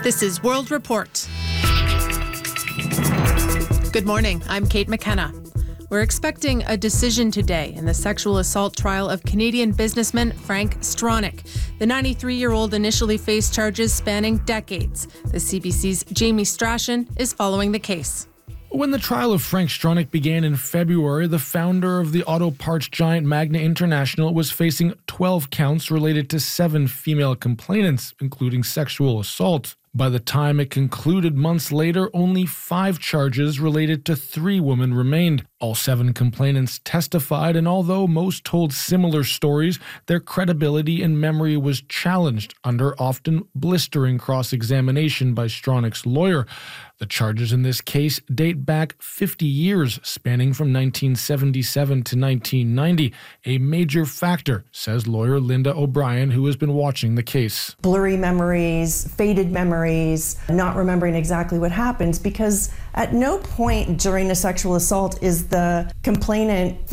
This is World Report. Good morning. I'm Kate McKenna. We're expecting a decision today in the sexual assault trial of Canadian businessman Frank Stronach. The 93-year-old initially faced charges spanning decades. The CBC's Jamie Strachan is following the case. When the trial of Frank Stronach began in February, the founder of the auto parts giant Magna International was facing 12 counts related to 7 female complainants, including sexual assault. By the time it concluded months later, only 5 charges related to 3 women remained. All 7 complainants testified, and although most told similar stories, their credibility and memory was challenged under often blistering cross-examination by Stronach's lawyer. The charges in this case date back 50 years, spanning from 1977 to 1990, a major factor, says lawyer Linda O'Brien, who has been watching the case. Blurry memories, faded memories, not remembering exactly what happens, because at no point during a sexual assault is the complainant